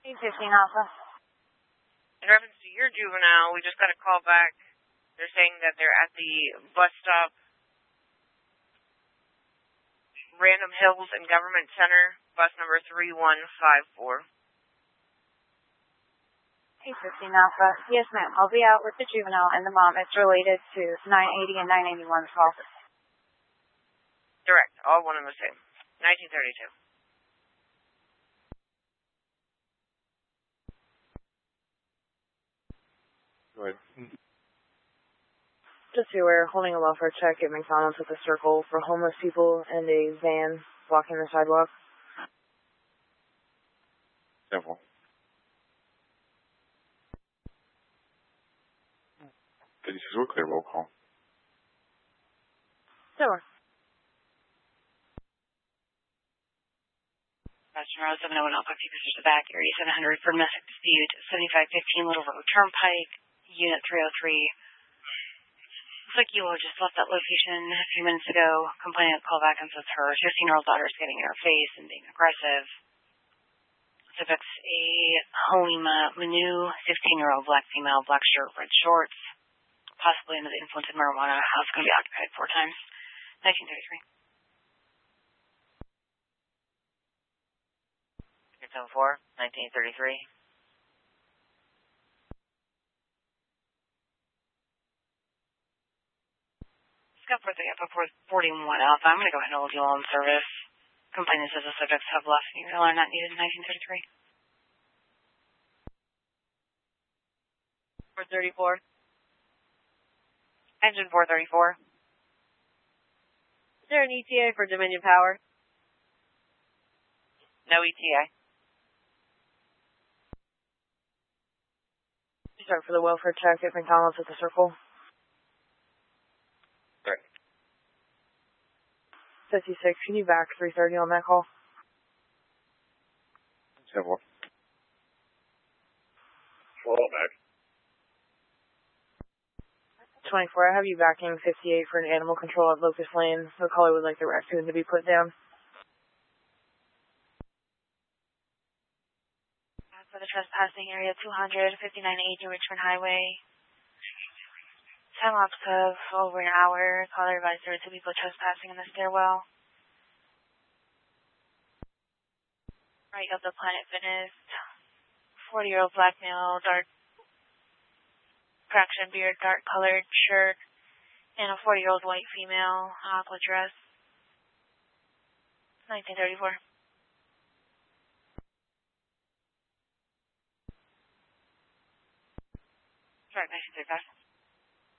815 Alpha. In reference to your juvenile, we just got a call back. They're saying that they're at the bus stop, Random Hills and Government Center, bus number 3154. 815 Alpha. Yes, ma'am. I'll be out with the juvenile and the mom. It's related to 980 and 981 office. Direct. All one and the same. 1932. Go ahead. Just so we're holding a welfare check at McDonald's with a circle for homeless people and a van blocking the sidewalk. Simple. Did you say we're clear roll call? Sure. Customer 701 Alpha, officers to back, area 700 for domestic dispute, 7515 Little Road Turnpike, unit 303. Looks like you all just left that location a few minutes ago. Complainant called back and says her 15-year-old daughter is getting in her face and being aggressive. Suffix a Halima Manu, 16-year-old black female, black shirt, red shorts, possibly under the influence of marijuana. House going to be occupied 4 times. 1933. 674, 1933. Scott 43 Alpha 41 Alpha. I'm going to go ahead and hold you all in service. Complainant says the subjects have left and you are not needed in 1933. 434. Engine 434. Is there an ETA for Dominion Power? No ETA. Start for the welfare check at McDonald's with the circle. Right. 56, can you back 330 on that call? Simple. Hold on back. 24, I have you backing 58 for an animal control at Locust Lane. The caller would like the raccoon to be put down. For the trespassing area 25980 Richmond Highway. Time lapse of over an hour. Caller advised there are 2 people trespassing in the stairwell. Right of the Planet Fitness. 40-year-old black male, dark correction beard, dark colored shirt, and a 40-year-old white female, aqua dress. 1934. Sorry, 1935.